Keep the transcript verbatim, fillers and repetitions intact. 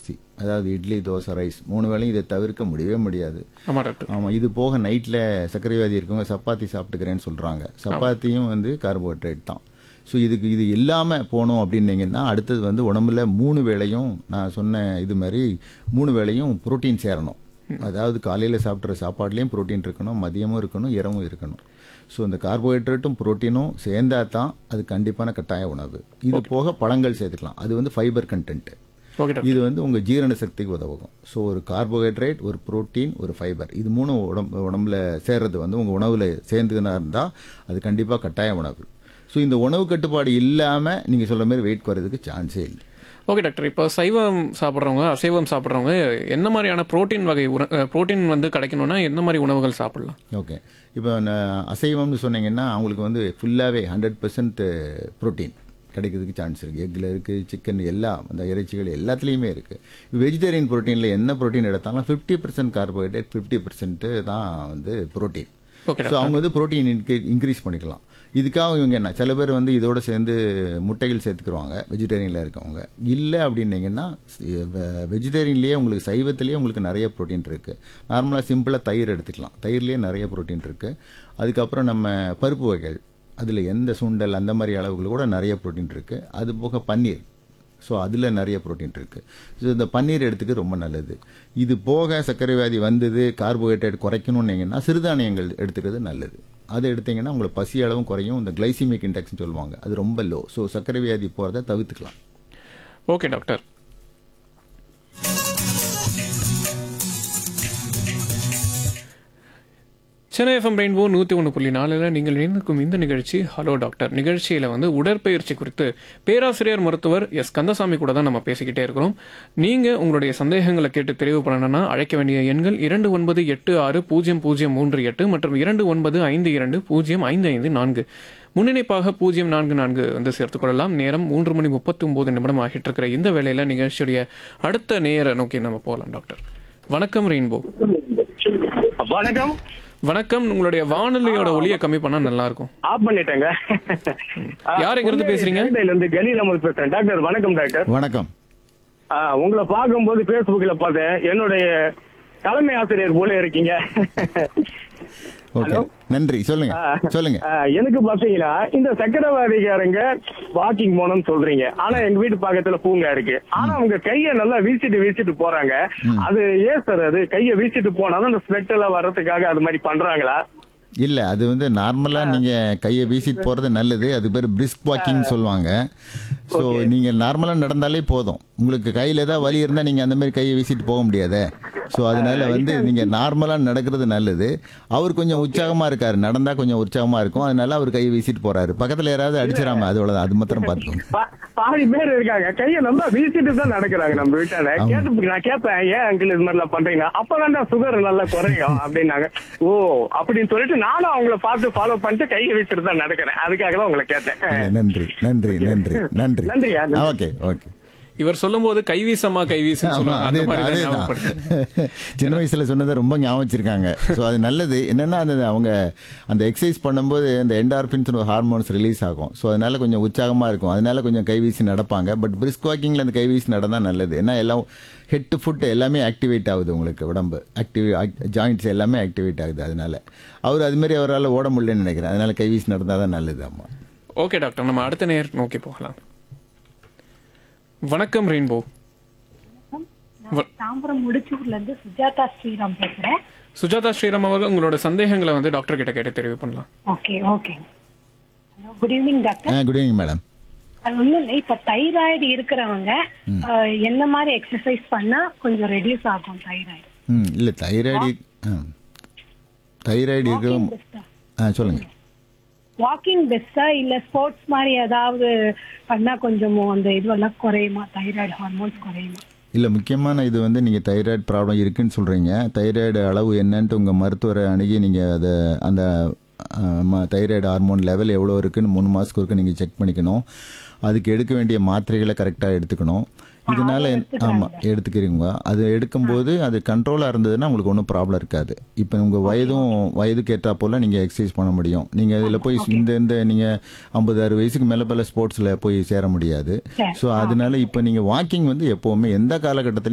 ஜாஸ்தி. அதாவது இட்லி, தோசை, ரைஸ் மூணு வேளையும் இதை தவிர்க்க முடியவே முடியாது. ஆமா டாக்டர். ஆமாம். இது போக நைட்டில் சர்க்கரை வியாதி இருக்கவங்க சப்பாத்தி சாப்பிட்டுக்கிறேன்னு சொல்கிறாங்க. சப்பாத்தியும் வந்து கார்போஹைட்ரேட் தான். ஸோ இதுக்கு இது இல்லாமல் போனோம் அப்படின்னீங்கன்னா அடுத்தது வந்து உடம்புல மூணு வேளையும் நான் சொன்ன இது மாதிரி மூணு வேளையும் புரோட்டீன் சேரணும். அதாவது காலையில் சாப்பிட்ற சாப்பாடுலேயும் புரோட்டீன் இருக்கணும், மதியமும் இருக்கணும், இரவும் இருக்கணும். ஸோ இந்த கார்போஹைட்ரேட்டும் புரோட்டீனும் சேர்ந்தா தான் அது கண்டிப்பான கட்டாய உணவு. இது போக பழங்கள் சேர்த்துக்கலாம். அது வந்து ஃபைபர் கண்டென்ட். Okay doctor. இது வந்து உங்கள் ஜீரண சக்திக்கு உதவும். ஸோ ஒரு கார்போஹைட்ரேட், ஒரு புரோட்டீன், ஒரு ஃபைபர், இது மூணு உடம்பு உடம்புல சேர்றது வந்து உங்கள் உணவில் சேர்ந்துனா இருந்தால் அது கண்டிப்பாக கட்டாய உணவு. ஸோ இந்த உணவு கட்டுப்பாடு இல்லாமல் நீங்கள் சொல்கிற மாதிரி வெயிட் குறையிறதுக்கு சான்ஸே இல்லை. Okay doctor. இப்போ சைவம் சாப்பிட்றவங்க, அசைவம் சாப்பிட்றவங்க என்ன மாதிரியான புரோட்டீன் வகை புரோட்டீன் வந்து கிடைக்கணும்னா என்ன மாதிரி உணவுகள் சாப்பிடலாம்? ஓகே. இப்போ நான் அசைவம்னு சொன்னீங்கன்னா அவங்களுக்கு வந்து ஃபுல்லாகவே ஹண்ட்ரட் பர்சன்ட் ப்ரோட்டீன் கிடைக்கிறதுக்கு சான்ஸ் இருக்குது. எக்கில் இருக்குது, சிக்கன், எல்லாம் அந்த இறைச்சிகள் எல்லாத்துலேயுமே இருக்குது. வெஜிடேரியன் ப்ரோட்டீனில் என்ன ப்ரோட்டீன் எடுத்தாலும் fifty percent carbohydrate, fifty percent தான் வந்து ப்ரோட்டீன். ஸோ அவங்க வந்து ப்ரோட்டீன் இன்க்ரீஸ் பண்ணிக்கலாம். இதுக்காக இவங்க என்ன சில பேர் வந்து இதோட சேர்ந்து முட்டைகள் சேர்த்துக்குருவாங்க வெஜிடேரியனில் இருக்கவங்க. இல்லை அப்படின்னீங்கன்னா வெஜிடேரியன்லேயே உங்களுக்கு சைவத்திலேயே உங்களுக்கு நிறைய ப்ரோட்டீன் இருக்குது. நார்மலாக சிம்பிளாக தயிர் எடுத்துக்கலாம். தயிர்லேயே நிறைய ப்ரோட்டீன் இருக்குது. அதுக்கப்புறம் நம்ம பருப்பு வகைகள், அதில் எந்த சுண்டல் அந்த மாதிரி அளவுகள் கூட நிறைய ப்ரோட்டீன் இருக்குது. அது போக பன்னீர், ஸோ அதில் நிறைய ப்ரோட்டீன் இருக்குது. ஸோ இந்த பன்னீர் எடுத்துக்க ரொம்ப நல்லது. இது போக சர்க்கரை வியாதி வந்தது, கார்போஹைட்ரேட் குறைக்கணுன்னீங்கன்னா சிறுதானியங்கள் எடுத்துக்கிறது நல்லது. அதை எடுத்தீங்கன்னா உங்களுக்கு பசி அளவும் குறையும். இந்த கிளைசிமிக் இண்டெக்ஸ்னு சொல்லுவாங்க, அது ரொம்ப லோ. ஸோ சர்க்கரை வியாதி போகிறத தவிர்த்துக்கலாம். Okay doctor. Chennai FM rainbow நூற்றி ஒன்று புள்ளி நாலில் நீங்கள் இணைந்திருக்கும் இந்த நிகழ்ச்சி ஹலோ டாக்டர். நிகழ்ச்சியில் வந்து உடற்பயிற்சி குறித்து பேராசிரியர் மருத்துவர் எஸ் கந்தசாமி கூட தான் நம்ம பேசிக்கிட்டே இருக்கிறோம். நீங்கள் உங்களுடைய சந்தேகங்களை கேட்டு தெரிவு பண்ணணும்னா அழைக்க வேண்டிய எண்கள் இரண்டு ஒன்பது எட்டு ஆறு பூஜ்ஜியம் பூஜ்ஜியம் மூன்று எட்டு மற்றும் இரண்டு ஒன்பது ஐந்து இரண்டு பூஜ்ஜியம் ஐந்து ஐந்து நான்கு. முன்னிணைப்பாக பூஜ்ஜியம் நான்கு நான்கு வந்து சேர்த்துக் கொள்ளலாம். நேரம் மூன்று மணி முப்பத்தி ஒன்பது நிமிடம் ஆகிட்டு இருக்கிற இந்த வேளையில் நிகழ்ச்சியுடைய அடுத்த நேர நோக்கி நம்ம போகலாம். டாக்டர் வணக்கம். ரெயின்போ வணக்கம். வணக்கம். உங்களுடைய வானொலியோட ஒலியை கம்மி பண்ணா நல்லா இருக்கும். ஆஃப் பண்ணிட்டேங்க. யார் எங்க இருந்து பேசுறீங்க? இருந்து கலீல் அமர் பேசுறேன். டாக்டர் வணக்கம். டாக்டர் வணக்கம். உங்களை பார்க்கும்போது பேஸ்புக்ல பார்த்தேன். என்னுடைய தலைமை ஆசிரியர் போல இருக்கீங்க. ஓகே, நன்றி. சொல்லுங்க சொல்லுங்க. எனக்கு பாத்தீங்கன்னா இந்த சக்கரவாதிகாரங்க வாக்கிங் போனோம்னு சொல்றீங்க. ஆனா எங்க வீட்டு பக்கத்துல பூங்கா இருக்கு. ஆனா அவங்க கைய நல்லா வீசிட்டு வீசிட்டு போறாங்க. அது ஏன் சார்? அது கைய வீசிட்டு போனாலும் அந்த ஸ்வெட் எல்லாம் வர்றதுக்காக அது மாதிரி பண்றாங்களா? இல்லை, அது வந்து நார்மலாக நீங்கள் கையை வீசிட்டு போகிறது நல்லது. அது பேர் பிரிஸ்க் வாக்கிங் சொல்லுவாங்க. ஸோ நீங்கள் நார்மலாக நடந்தாலே போதும். உங்களுக்கு கையில் ஏதாவது வலி இருந்தால் நீங்கள் அந்த மாதிரி கையை வீசிட்டு போக முடியாதே. ஸோ அதனால வந்து நீங்கள் நார்மலாக நடக்கிறது நல்லது. அவர் கொஞ்சம் உற்சாகமாக இருக்கார், நடந்தால் கொஞ்சம் உற்சாகமாக இருக்கும். அதனால அவர் கையை வீசிட்டு போகிறாரு. பக்கத்தில் யாராவது அடிச்சிடாம, அதோட அது மாத்திரம் பார்த்துக்கோங்க. பாதி பேர் இருக்காங்க கையை நல்லா வீசிட்டு தான் நடக்கிறாங்க நம்ம வீட்டால. கேட்டு நான் கேட்பேன், ஏன் அங்கிள் இது மாதிரி எல்லாம் பண்றீங்க? அப்பதான் சுகர் நல்லா குறையும் அப்படின்னாங்க. ஓ அப்படின்னு சொல்லிட்டு நானும் அவங்கள பார்த்து ஃபாலோ பண்ணிட்டு கையை வீசிட்டு தான் நடக்கிறேன். அதுக்காக தான் உங்களை கேட்டேன். நன்றி நன்றி நன்றி நன்றி நன்றி. Okay okay. இவர் சொல்லும் போது கைவீசமா கைவீசு சின்ன வயசுல சொன்னதை ரொம்ப ஞாபகம் வச்சிருக்காங்க. ஸோ அது நல்லது. என்னன்னா அந்த அவங்க அந்த எக்ஸசைஸ் பண்ணும்போது அந்த என்டார்பின்ஸ் ஹார்மோன்ஸ் ரிலீஸ் ஆகும். ஸோ அதனால கொஞ்சம் உற்சாகமா இருக்கும். அதனால கொஞ்சம் கைவீசி நடப்பாங்க. பட் பிரிஸ்க் வாக்கிங்ல அந்த கைவீசி நடந்தா நல்லது. ஏன்னா எல்லாம் ஹெட் டு ஃபுட் எல்லாமே ஆக்டிவேட் ஆகுது. உங்களுக்கு உடம்பு ஆக்டிவ், ஜாயிண்ட்ஸ் எல்லாமே ஆக்டிவேட் ஆகுது. அதனால அவர் அது மாதிரி அவரால் ஓட முடியலன்னு நினைக்கிறேன். அதனால கைவீசி நடந்தால் தான் நல்லது. ஆமா. ஓகே டாக்டர், நம்ம அடுத்த நேர் நோக்கி போகலாம். வணக்கம் ரெயின்போ. தாம்பரம் முடிச்சூர்ல இருந்து சுஜாதா ஸ்ரீராம் பேசுறேன். சுஜாதா ஸ்ரீராம் அவர்கள் உங்களோட சந்தேகங்களை வந்து டாக்டர் கிட்ட கேட்டு தெரிவு பண்ணலாம். Okay okay. Hello, good evening doctor. Good evening madam. அது ஒன்றும் இல்லை, இப்போ தைராய்டு இருக்கிறவங்க என்ன மாதிரி எக்ஸசைஸ் பண்ணா கொஞ்சம் ரெடியூஸ் ஆகும் தைராய்டு? ம் இல்லை, தைராய்டு தைராய்டு இருக்கிற ஆ சொல்லுங்க. வாக்கிங் பெஸ்டா இல்ல ஸ்போர்ட்ஸ் மாதிரி ஏதாவது பண்ணா கொஞ்சம் அந்த இதுவெல்லாம் குறையுமா? தைராய்டு ஹார்மோன்ஸ் குறையுமா? இல்லை, முக்கியமான இது வந்து நீங்கள் தைராய்டு ப்ராப்ளம் இருக்குன்னு சொல்கிறீங்க. தைராய்டு அளவு என்னன்ட்டு உங்கள் மருத்துவரை அணுகி நீங்கள் அதை அந்த தைராய்டு ஹார்மோன் லெவல் எவ்வளோ இருக்குன்னு மூணு மாதத்துக்கு ஒருக்க நீங்கள் செக் பண்ணிக்கணும். அதுக்கு எடுக்க வேண்டிய மாத்திரைகளை கரெக்டாக எடுத்துக்கணும். இதனால ஆமாம் எடுத்துக்கிறீங்க. அது எடுக்கும்போது அது கண்ட்ரோலாக இருந்ததுன்னா உங்களுக்கு ஒன்றும் ப்ராப்ளம் இருக்காது. இப்போ உங்கள் வயதும் வயதுக்கு ஏற்றா போல் நீங்கள் எக்ஸசைஸ் பண்ண முடியும். நீங்கள் இதில் போய் இந்த இந்த நீங்கள் ஐம்பது அறுபது வயசுக்கு மேலே பல ஸ்போர்ட்ஸில் போய் சேர முடியாது. ஸோ அதனால இப்போ நீங்கள் வாக்கிங் வந்து எப்போவுமே எந்த காலகட்டத்திலையும்